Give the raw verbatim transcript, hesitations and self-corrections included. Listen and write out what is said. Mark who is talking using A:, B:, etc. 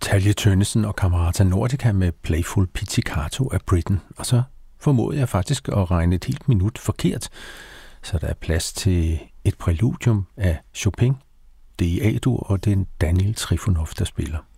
A: Talje Tønnesen og Camerata Nordica med Playful Pizzicato af Britten. Og så formåede jeg faktisk at regne et helt minut forkert, så der er plads til et præludium af Chopin. Det er i A-dur, og det er Daniel Trifonov, der spiller.